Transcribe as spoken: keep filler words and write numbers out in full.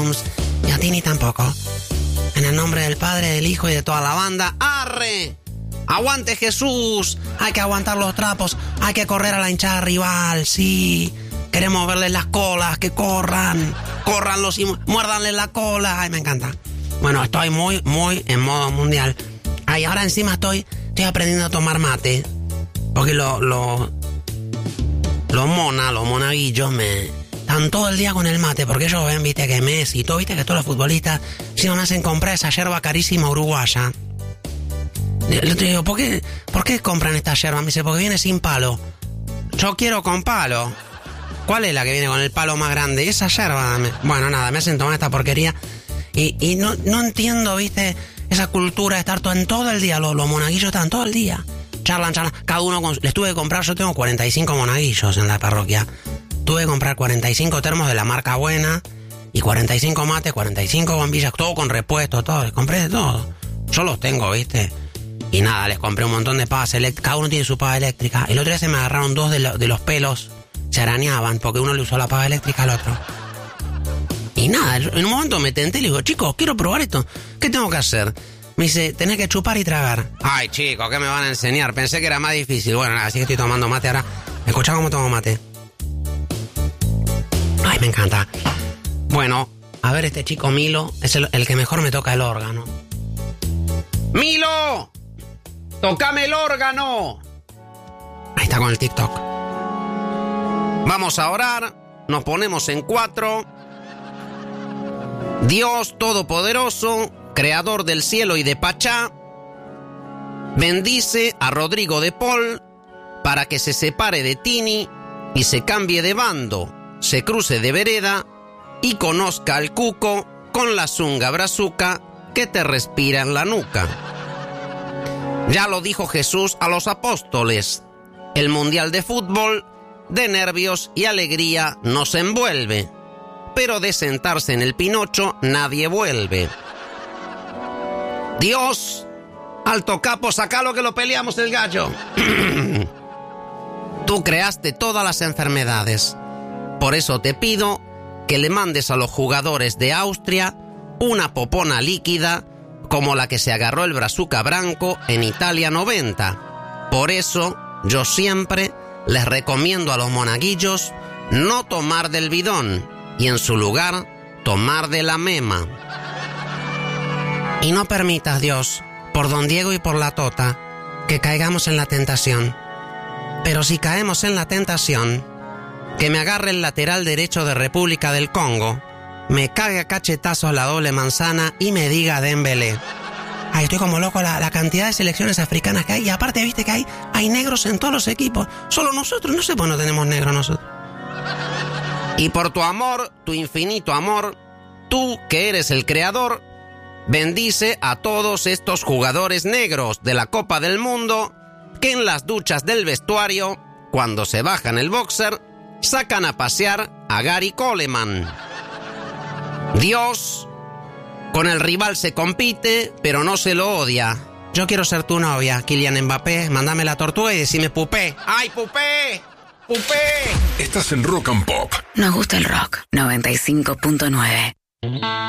Jones, ni a ti ni tampoco. En el nombre del Padre, del Hijo y de toda la banda, ¡arre! ¡Aguante Jesús! Hay que aguantar los trapos, hay que correr a la hinchada rival, sí. Queremos verles las colas, que corran, córranlos y muérdanles la cola. Ay, me encanta. Bueno, estoy muy, muy en modo mundial. Ay, ahora encima estoy, estoy aprendiendo a tomar mate. Porque los lo, lo mona, los monaguillos me están todo el día con el mate. Porque ellos ven, viste, que Messi y todo, viste, que todos los futbolistas si no me hacen comprar esa yerba carísima uruguaya. Le digo, ¿por qué, ¿por qué compran esta yerba? Me dice, porque viene sin palo. Yo quiero con palo. ¿Cuál es la que viene con el palo más grande? Esa yerba, dame. Bueno, nada, me hacen tomar esta porquería. Y, y no, no entiendo, viste, esa cultura de estar todo, en todo el día. Los, los monaguillos están todo el día. Charlan, charlan. Cada uno con... Les tuve que comprar, yo tengo cuarenta y cinco monaguillos en la parroquia. Tuve que comprar cuarenta y cinco termos de la marca buena. Y cuarenta y cinco mates, cuarenta y cinco bombillas. Todo con repuesto, todo. Les compré de todo. Yo los tengo, viste. Y nada, les compré un montón de pavas eléctricas. Cada uno tiene su pava eléctrica. El otro día se me agarraron dos de, lo, de los pelos. Se arañaban porque uno le usó la pava eléctrica al otro. Y nada, en un momento me tenté y le digo, chicos, quiero probar esto. ¿Qué tengo que hacer? Me dice, tenés que chupar y tragar. Ay, chicos, ¿qué me van a enseñar? Pensé que era más difícil. Bueno, nada, así que estoy tomando mate ahora. Escuchá cómo tomo mate. Ay, me encanta. Bueno, a ver, este chico Milo es el, el que mejor me toca el órgano. ¡Milo! ¡Tócame el órgano! Ahí está con el TikTok. Vamos a orar, nos ponemos en cuatro. Dios Todopoderoso, Creador del cielo y de Pachá, bendice a Rodrigo de Paul para que se separe de Tini y se cambie de bando, se cruce de vereda y conozca al cuco con la zunga brazuca que te respira en la nuca. Ya lo dijo Jesús a los apóstoles, el mundial de fútbol de nervios y alegría nos envuelve, pero de sentarse en el pinocho nadie vuelve. Dios, alto capo, sacalo que lo peleamos el gallo. Tú creaste todas las enfermedades, por eso te pido que le mandes a los jugadores de Austria una popona líquida como la que se agarró el Brazuca Branco en Italia noventa. Por eso yo siempre les recomiendo a los monaguillos no tomar del bidón y en su lugar tomar de la mema. Y no permitas, Dios, por don Diego y por la Tota, que caigamos en la tentación. Pero si caemos en la tentación, que me agarre el lateral derecho de República del Congo, me cague a cachetazos la doble manzana y me diga Dembélé. Ay, estoy como loco la, la cantidad de selecciones africanas que hay. Y aparte, viste que hay, hay negros en todos los equipos. Solo nosotros, no sé por qué no tenemos negros nosotros. Y por tu amor, tu infinito amor, tú que eres el creador, bendice a todos estos jugadores negros de la Copa del Mundo que en las duchas del vestuario, cuando se bajan el boxer, sacan a pasear a Gary Coleman. Dios, con el rival se compite, pero no se lo odia. Yo quiero ser tu novia, Kylian Mbappé. Mándame la tortuga y decime pupé. ¡Ay, pupé! ¡Pupé! Estás en Rock and Pop. Nos gusta el rock. noventa y cinco punto nueve.